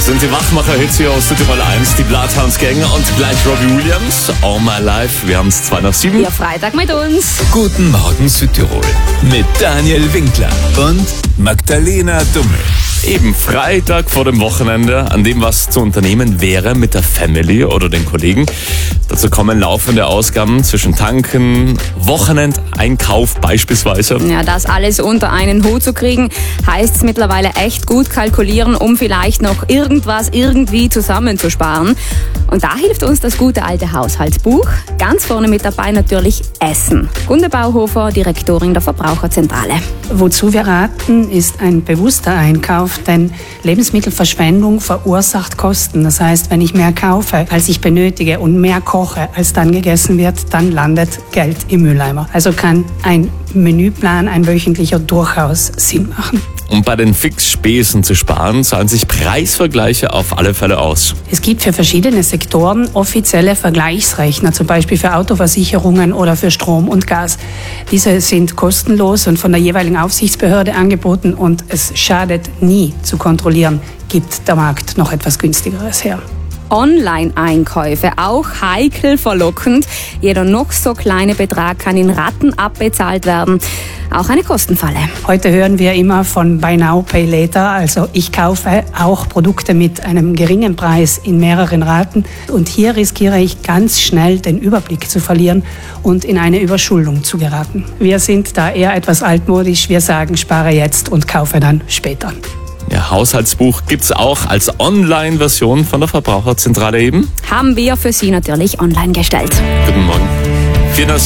sind die Wachmacher-Hits hier aus Südtirol 1, die Bloodhounds Gang und gleich Robbie Williams, All My Life. Wir haben es 2:07. Ja, Freitag mit uns. Guten Morgen Südtirol mit Daniel Winkler und Magdalena Dummel. Eben Freitag vor dem Wochenende, an dem was zu unternehmen wäre mit der Family oder den Kollegen. Dazu kommen laufende Ausgaben zwischen Tanken, Wochenendeinkauf beispielsweise. Ja, das alles unter einen Hut zu kriegen, heißt es mittlerweile echt gut kalkulieren, um vielleicht noch irgendwas irgendwie zusammenzusparen. Und da hilft uns das gute alte Haushaltsbuch. Ganz vorne mit dabei natürlich Essen. Gunde Bauhofer, Direktorin der Verbraucherzentrale. Wozu wir raten, ist ein bewusster Einkauf, denn Lebensmittelverschwendung verursacht Kosten. Das heißt, wenn ich mehr kaufe, als ich benötige und mehr koche, als dann gegessen wird, dann landet Geld im Mülleimer. Also kann ein Menüplan, ein wöchentlicher, durchaus Sinn machen. Um bei den Fixspesen zu sparen, zahlen sich Preisvergleiche auf alle Fälle aus. Es gibt für verschiedene Sektoren offizielle Vergleichsrechner, zum Beispiel für Autoversicherungen oder für Strom und Gas. Diese sind kostenlos und von der jeweiligen Aufsichtsbehörde angeboten und es schadet nie zu kontrollieren, gibt der Markt noch etwas günstigeres her. Online-Einkäufe, auch heikel verlockend. Jeder noch so kleine Betrag kann in Raten abbezahlt werden. Auch eine Kostenfalle. Heute hören wir immer von Buy Now, Pay Later. Also ich kaufe auch Produkte mit einem geringen Preis in mehreren Raten. Und hier riskiere ich ganz schnell den Überblick zu verlieren und in eine Überschuldung zu geraten. Wir sind da eher etwas altmodisch. Wir sagen, spare jetzt und kaufe dann später. Ja, Haushaltsbuch gibt's auch als Online-Version von der Verbraucherzentrale eben. Haben wir für Sie natürlich online gestellt. Guten Morgen. 4:07.